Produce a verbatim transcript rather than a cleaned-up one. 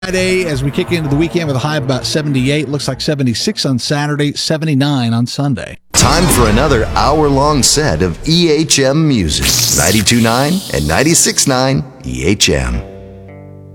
Friday as we kick into the weekend with a high of about seventy-eight. Looks like seventy-six on Saturday, seventy-nine on Sunday. Time for another hour-long set of E H M music. ninety-two point nine and ninety-six point nine E H M.